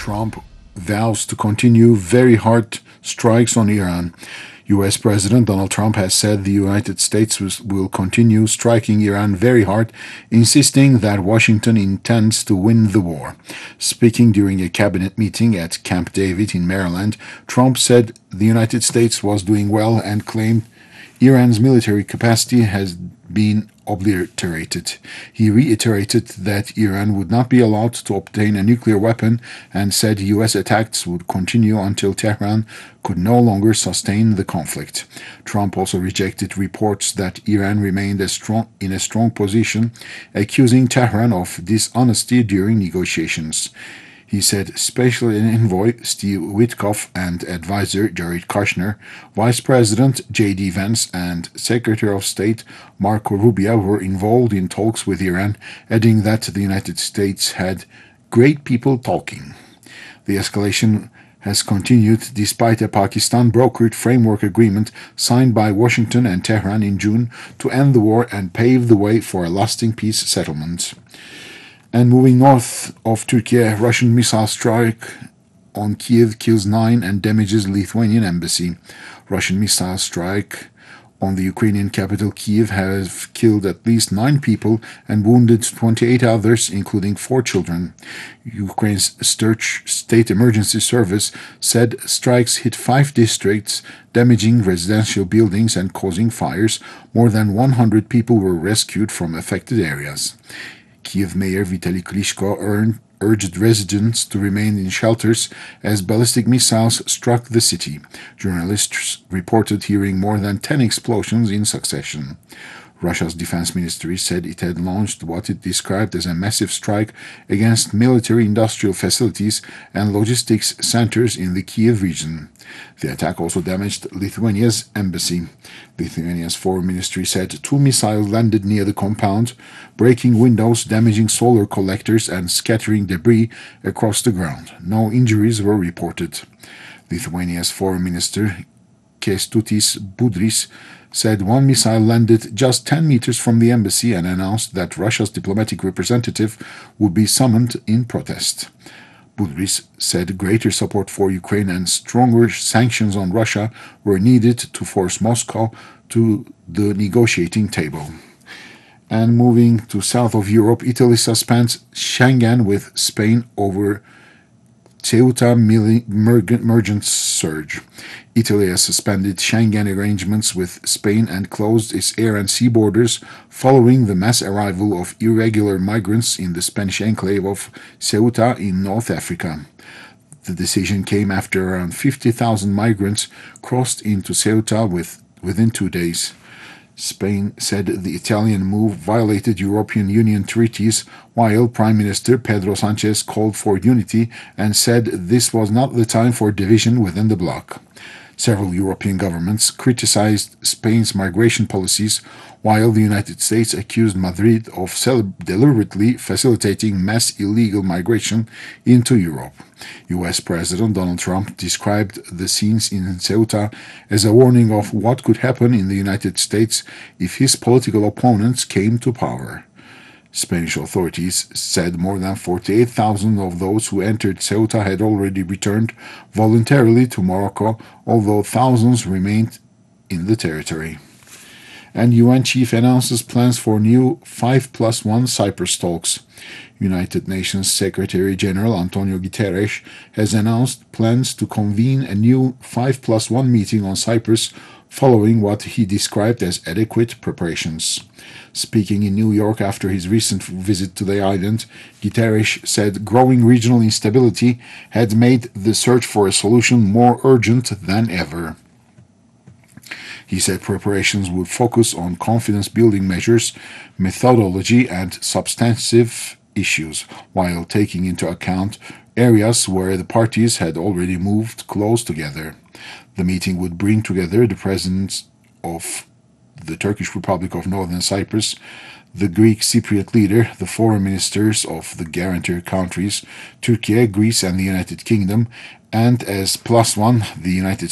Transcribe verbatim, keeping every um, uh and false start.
Trump vows to continue very hard strikes on Iran. U S President Donald Trump has said the United States will continue striking Iran very hard, insisting that Washington intends to win the war. Speaking during a cabinet meeting at Camp David in Maryland, Trump said the United States was doing well and claimed Iran's military capacity has been obliterated. He reiterated that Iran would not be allowed to obtain a nuclear weapon and said U S attacks would continue until Tehran could no longer sustain the conflict. Trump also rejected reports that Iran remained a strong, in a strong position, accusing Tehran of dishonesty during negotiations. He said Special Envoy Steve Witkoff and Advisor Jared Kushner, Vice President J D Vance, and Secretary of State Marco Rubio were involved in talks with Iran, adding that the United States had great people talking. The escalation has continued despite a Pakistan-brokered framework agreement signed by Washington and Tehran in June to end the war and pave the way for a lasting peace settlement. And moving north of Turkey, Russian missile strike on Kiev kills nine and damages Lithuanian embassy. Russian missile strike on the Ukrainian capital Kiev has killed at least nine people and wounded twenty-eight others, including four children. Ukraine's State Emergency Service said strikes hit five districts, damaging residential buildings and causing fires. More than one hundred people were rescued from affected areas. Kiev Mayor Vitaly Klitschko earned, urged residents to remain in shelters as ballistic missiles struck the city. Journalists reported hearing more than ten explosions in succession. Russia's defense ministry said it had launched what it described as a massive strike against military-industrial facilities and logistics centers in the Kiev region. The attack also damaged Lithuania's embassy. Lithuania's foreign ministry said two missiles landed near the compound, breaking windows, damaging solar collectors, and scattering debris across the ground. No injuries were reported. Lithuania's foreign minister, Kęstutis Budrys, said one missile landed just ten meters from the embassy and announced that Russia's diplomatic representative would be summoned in protest. Budrys said greater support for Ukraine and stronger sanctions on Russia were needed to force Moscow to the negotiating table. And moving to south of Europe, Italy suspends Schengen with Spain over Ceuta migrant surge. Italy has suspended Schengen arrangements with Spain and closed its air and sea borders following the mass arrival of irregular migrants in the Spanish enclave of Ceuta in North Africa. The decision came after around fifty thousand migrants crossed into Ceuta with, within two days. Spain said the Italian move violated European Union treaties, while Prime Minister Pedro Sanchez called for unity and said this was not the time for division within the bloc. Several European governments criticized Spain's migration policies, while the United States accused Madrid of deliberately facilitating mass illegal migration into Europe. U S President Donald Trump described the scenes in Ceuta as a warning of what could happen in the United States if his political opponents came to power. Spanish authorities said more than forty-eight thousand of those who entered Ceuta had already returned voluntarily to Morocco, although thousands remained in the territory. And U N chief announces plans for new five plus one Cyprus talks. United Nations Secretary-General Antonio Guterres has announced plans to convene a new five plus one meeting on Cyprus following what he described as adequate preparations. Speaking in New York after his recent visit to the island, Guterres said growing regional instability had made the search for a solution more urgent than ever. He said preparations would focus on confidence-building measures, methodology, and substantive issues, while taking into account areas where the parties had already moved close together. The meeting would bring together the presidents of the Turkish Republic of Northern Cyprus, the Greek Cypriot leader, the foreign ministers of the guarantor countries, Turkey, Greece, and the United Kingdom, and as plus one, the United